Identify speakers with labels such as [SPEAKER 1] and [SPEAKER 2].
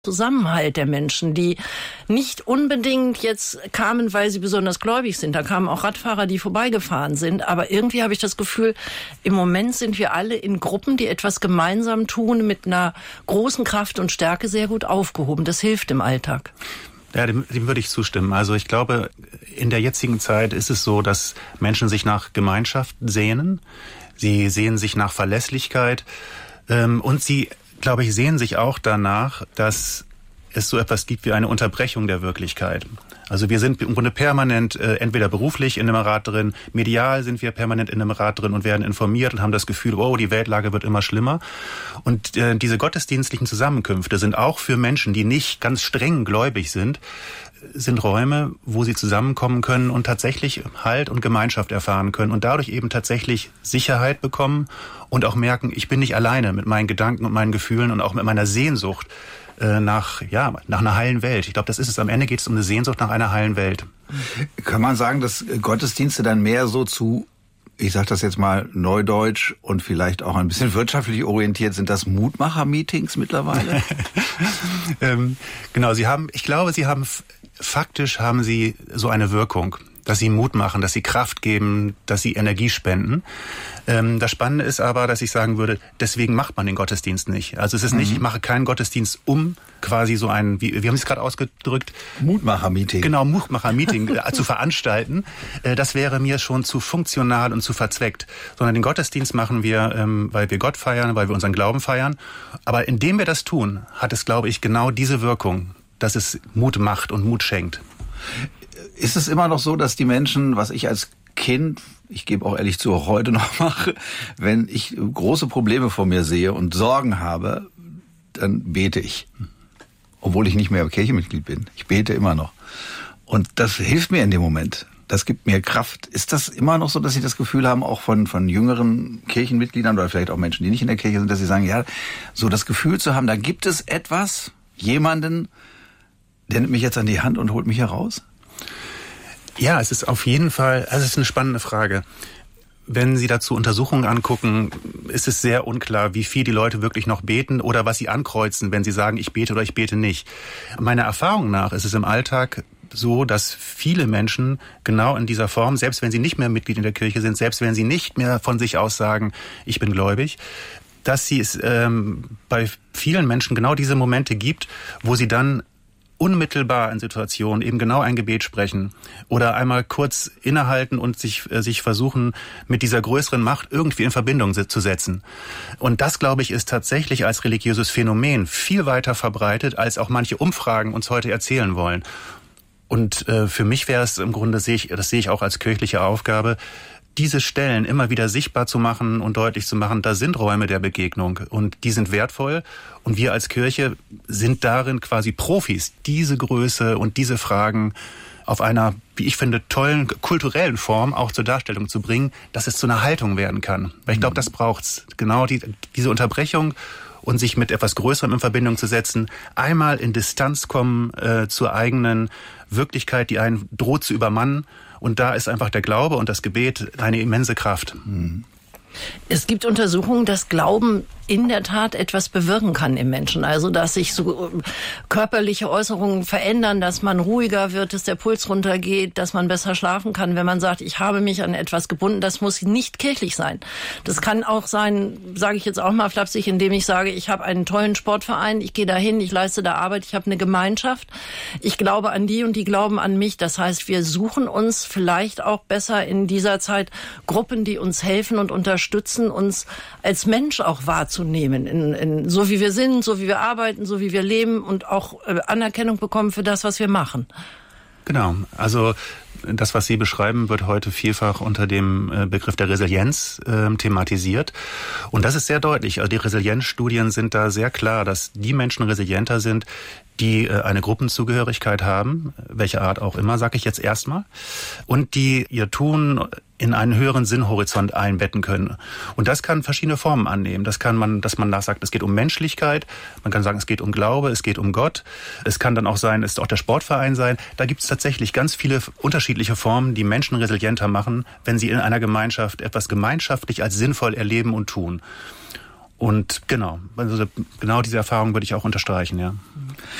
[SPEAKER 1] Zusammenhalt der Menschen, die nicht unbedingt jetzt kamen, weil sie besonders gläubig sind. Da kamen auch Radfahrer, die vorbeigefahren sind. Aber irgendwie habe ich das Gefühl, im Moment sind wir alle in Gruppen, die etwas gemeinsam tun, mit einer großen Kraft und Stärke sehr gut aufgehoben. Das hilft im Alltag.
[SPEAKER 2] Ja, dem würde ich zustimmen. Also ich glaube, in der jetzigen Zeit ist es so, dass Menschen sich nach Gemeinschaft sehnen. Sie sehnen sich nach Verlässlichkeit und sie, glaube ich, sehen sich auch danach, dass es so etwas gibt wie eine Unterbrechung der Wirklichkeit. Also wir sind im Grunde permanent entweder beruflich in einem Rad drin, medial sind wir permanent in einem Rad drin und werden informiert und haben das Gefühl, oh, die Weltlage wird immer schlimmer. Und diese gottesdienstlichen Zusammenkünfte sind auch für Menschen, die nicht ganz streng gläubig sind Räume, wo sie zusammenkommen können und tatsächlich Halt und Gemeinschaft erfahren können und dadurch eben tatsächlich Sicherheit bekommen und auch merken, ich bin nicht alleine mit meinen Gedanken und meinen Gefühlen und auch mit meiner Sehnsucht nach einer heilen Welt. Ich glaube, das ist es. Am Ende geht es um eine Sehnsucht nach einer heilen Welt.
[SPEAKER 3] Kann man sagen, dass Gottesdienste dann mehr so zu, ich sage das jetzt mal neudeutsch und vielleicht auch ein bisschen wirtschaftlich orientiert, sind das Mutmacher-Meetings mittlerweile?
[SPEAKER 2] Genau, faktisch haben sie so eine Wirkung, dass sie Mut machen, dass sie Kraft geben, dass sie Energie spenden. Das Spannende ist aber, dass ich sagen würde, deswegen macht man den Gottesdienst nicht. Also es ist nicht, ich mache keinen Gottesdienst, um quasi so ein, wie haben Sie es gerade ausgedrückt?
[SPEAKER 3] Mutmacher-Meeting.
[SPEAKER 2] Genau, Mutmacher-Meeting zu veranstalten. Das wäre mir schon zu funktional und zu verzweckt. Sondern den Gottesdienst machen wir, weil wir Gott feiern, weil wir unseren Glauben feiern. Aber indem wir das tun, hat es, glaube ich, genau diese Wirkung, dass es Mut macht und Mut schenkt.
[SPEAKER 3] Ist es immer noch so, dass die Menschen, was ich als Kind, ich gebe auch ehrlich zu, auch heute noch mache, wenn ich große Probleme vor mir sehe und Sorgen habe, dann bete ich. Obwohl ich nicht mehr Kirchenmitglied bin. Ich bete immer noch. Und das hilft mir in dem Moment. Das gibt mir Kraft. Ist das immer noch so, dass Sie das Gefühl haben, auch von jüngeren Kirchenmitgliedern oder vielleicht auch Menschen, die nicht in der Kirche sind, dass sie sagen, ja, so das Gefühl zu haben, da gibt es etwas, jemanden, der nimmt mich jetzt an die Hand und holt mich heraus?
[SPEAKER 2] Ja, es ist auf jeden Fall, also es ist eine spannende Frage. Wenn Sie dazu Untersuchungen angucken, ist es sehr unklar, wie viel die Leute wirklich noch beten oder was sie ankreuzen, wenn sie sagen, ich bete oder ich bete nicht. Meiner Erfahrung nach ist es im Alltag so, dass viele Menschen genau in dieser Form, selbst wenn sie nicht mehr Mitglied in der Kirche sind, selbst wenn sie nicht mehr von sich aus sagen, ich bin gläubig, dass sie es bei vielen Menschen genau diese Momente gibt, wo sie dann unmittelbar in Situationen eben genau ein Gebet sprechen oder einmal kurz innehalten und sich versuchen, mit dieser größeren Macht irgendwie in Verbindung zu setzen. Und das, glaube ich, ist tatsächlich als religiöses Phänomen viel weiter verbreitet, als auch manche Umfragen uns heute erzählen wollen. Und für mich wäre es im Grunde, das sehe ich auch als kirchliche Aufgabe, diese Stellen immer wieder sichtbar zu machen und deutlich zu machen, da sind Räume der Begegnung und die sind wertvoll und wir als Kirche sind darin quasi Profis, diese Größe und diese Fragen auf einer, wie ich finde, tollen kulturellen Form auch zur Darstellung zu bringen, dass es zu einer Haltung werden kann. Weil ich glaube, das braucht's. Genau diese Unterbrechung und sich mit etwas Größerem in Verbindung zu setzen, einmal in Distanz kommen zur eigenen Wirklichkeit, die einen droht zu übermannen. Und da ist einfach der Glaube und das Gebet eine immense Kraft.
[SPEAKER 1] Es gibt Untersuchungen, dass Glauben in der Tat etwas bewirken kann im Menschen. Also, dass sich so körperliche Äußerungen verändern, dass man ruhiger wird, dass der Puls runtergeht, dass man besser schlafen kann, wenn man sagt, ich habe mich an etwas gebunden. Das muss nicht kirchlich sein. Das kann auch sein, sage ich jetzt auch mal flapsig, indem ich sage, ich habe einen tollen Sportverein, ich gehe dahin, ich leiste da Arbeit, ich habe eine Gemeinschaft. Ich glaube an die und die glauben an mich. Das heißt, wir suchen uns vielleicht auch besser in dieser Zeit Gruppen, die uns helfen und unterstützen, uns als Mensch auch wahrzunehmen, so wie wir sind, so wie wir arbeiten, so wie wir leben und auch Anerkennung bekommen für das, was wir machen.
[SPEAKER 2] Genau, also das, was Sie beschreiben, wird heute vielfach unter dem Begriff der Resilienz thematisiert. Und das ist sehr deutlich. Also die Resilienzstudien sind da sehr klar, dass die Menschen resilienter sind, die eine Gruppenzugehörigkeit haben, welche Art auch immer, sage ich jetzt erstmal, und die ihr Tun in einen höheren Sinnhorizont einbetten können. Und das kann verschiedene Formen annehmen. Das kann man, dass man sagt, es geht um Menschlichkeit. Man kann sagen, es geht um Glaube, es geht um Gott. Es kann dann auch sein, es ist auch der Sportverein sein. Da gibt es tatsächlich ganz viele unterschiedliche Formen, die Menschen resilienter machen, wenn sie in einer Gemeinschaft etwas gemeinschaftlich als sinnvoll erleben und tun. Und genau, also genau diese Erfahrung würde ich auch unterstreichen, ja.